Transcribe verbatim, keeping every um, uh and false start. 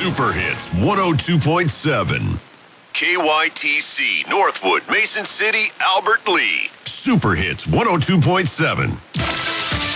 Super Hits one oh two point seven. K Y T C, Northwood, Mason City, Albert Lee. Super Hits one oh two point seven.